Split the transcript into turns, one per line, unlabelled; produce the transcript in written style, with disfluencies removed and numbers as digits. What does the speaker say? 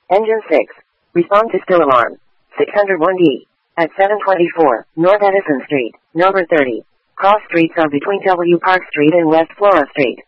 Engine 6. Respond to still alarm. 601D. At 724 North Edison Street, number 30. Cross streets are between W. Park Street and West Flora Street.